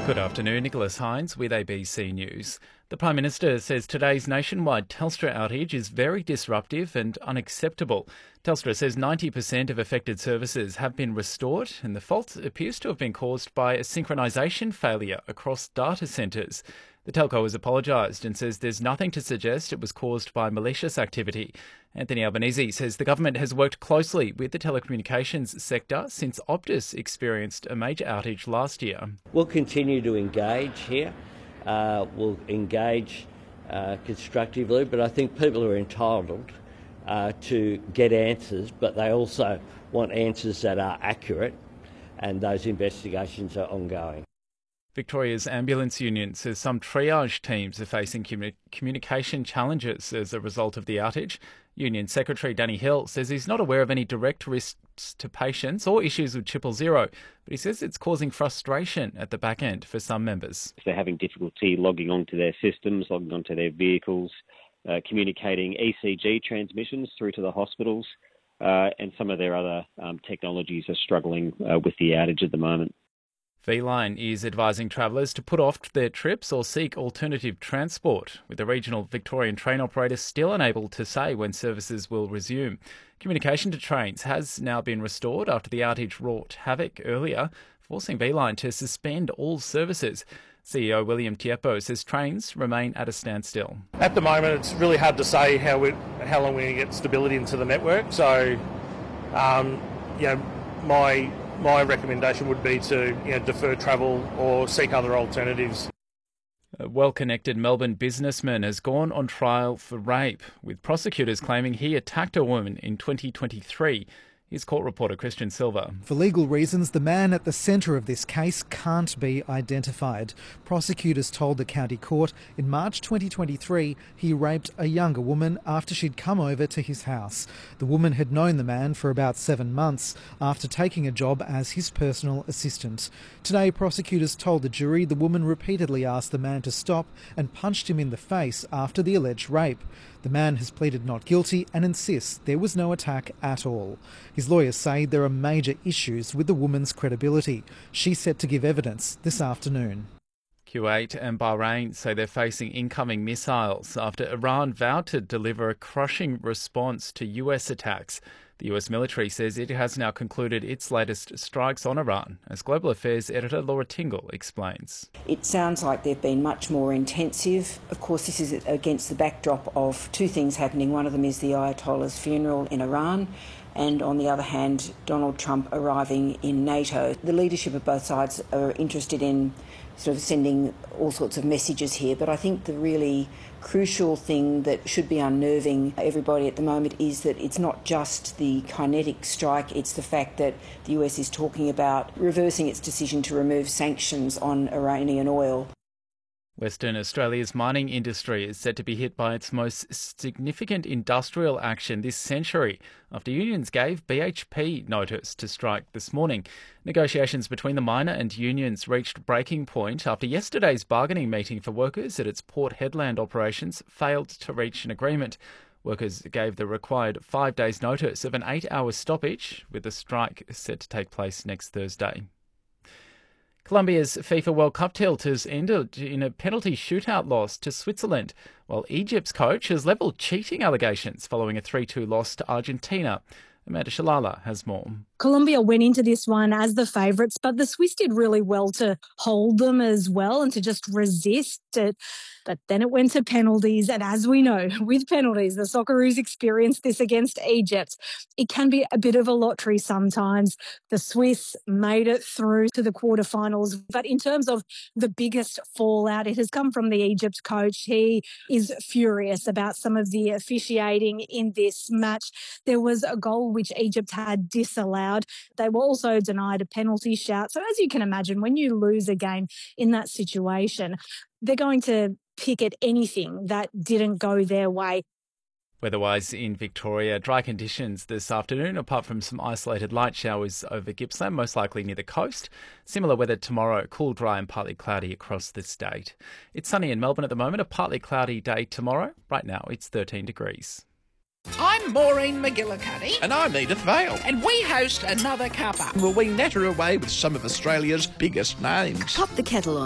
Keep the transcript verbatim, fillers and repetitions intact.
Good afternoon, Nicholas Hines with A B C News. The Prime Minister says today's nationwide Telstra outage is very disruptive and unacceptable. Telstra says ninety percent of affected services have been restored and the fault appears to have been caused by a synchronisation failure across data centres. The telco has apologised and says there's nothing to suggest it was caused by malicious activity. Anthony Albanese says the government has worked closely with the telecommunications sector since Optus experienced a major outage last year. We'll continue to engage here. Uh, we'll engage uh, constructively, but I think people are entitled uh, to get answers, but they also want answers that are accurate, and those investigations are ongoing. Victoria's ambulance union says some triage teams are facing commu- communication challenges as a result of the outage. Union Secretary Danny Hill says he's not aware of any direct risks to patients or issues with triple zero, but he says it's causing frustration at the back end for some members. They're having difficulty logging onto their systems, logging onto their vehicles, uh, communicating E C G transmissions through to the hospitals, uh, and some of their other um, technologies are struggling uh, with the outage at the moment. V-Line is advising travellers to put off their trips or seek alternative transport, with the regional Victorian train operator still unable to say when services will resume. Communication to trains has now been restored after the outage wrought havoc earlier, forcing V-Line to suspend all services. C E O William Tiepo says trains remain at a standstill. At the moment, it's really hard to say how we, how long we're going to get stability into the network. So, um, you know, my my recommendation would be to you know, defer travel or seek other alternatives. A well-connected Melbourne businessman has gone on trial for rape, with prosecutors claiming he attacked a woman in twenty twenty-three. Here's court reporter Christian Silva. For legal reasons, the man at the centre of this case can't be identified. Prosecutors told the county court in March twenty twenty-three he raped a younger woman after she'd come over to his house. The woman had known the man for about seven months after taking a job as his personal assistant. Today, prosecutors told the jury the woman repeatedly asked the man to stop and punched him in the face after the alleged rape. The man has pleaded not guilty and insists there was no attack at all. His lawyers say there are major issues with the woman's credibility. She's set to give evidence this afternoon. Kuwait and Bahrain say they're facing incoming missiles after Iran vowed to deliver a crushing response to U S attacks. The U S military says it has now concluded its latest strikes on Iran, as Global Affairs editor Laura Tingle explains. It sounds like they've been much more intensive. Of course, this is against the backdrop of two things happening. One of them is the Ayatollah's funeral in Iran, and on the other hand, Donald Trump arriving in NATO. The leadership of both sides are interested in sort of sending all sorts of messages here, but I think the really crucial thing that should be unnerving everybody at the moment is that it's not just the kinetic strike, it's the fact that the U S is talking about reversing its decision to remove sanctions on Iranian oil. Western Australia's mining industry is set to be hit by its most significant industrial action this century after unions gave B H P notice to strike this morning. Negotiations between the miner and unions reached breaking point after yesterday's bargaining meeting for workers at its Port Hedland operations failed to reach an agreement. Workers gave the required five days' notice of an eight-hour stoppage, with the strike set to take place next Thursday. Colombia's FIFA World Cup tilt has ended in a penalty shootout loss to Switzerland, while Egypt's coach has levelled cheating allegations following a three two loss to Argentina. Amanda Shalala has more. Colombia went into this one as the favourites, but the Swiss did really well to hold them as well and to just resist it. But then it went to penalties, and as we know, with penalties, the Socceroos experienced this against Egypt. It can be a bit of a lottery sometimes. The Swiss made it through to the quarterfinals, but in terms of the biggest fallout, it has come from the Egypt coach. He is furious about some of the officiating in this match. There was a goal which Egypt had disallowed. They were also denied a penalty shout. So as you can imagine, when you lose a game in that situation, they're going to pick at anything that didn't go their way. Weather-wise in Victoria, dry conditions this afternoon, apart from some isolated light showers over Gippsland, most likely near the coast. Similar weather tomorrow, cool, dry and partly cloudy across the state. It's sunny in Melbourne at the moment, a partly cloudy day tomorrow. Right now, it's thirteen degrees. I'm Maureen McGillicuddy. And I'm Edith Vale. And we host Another Cuppa. Will we natter away with some of Australia's biggest names? Pop the kettle on.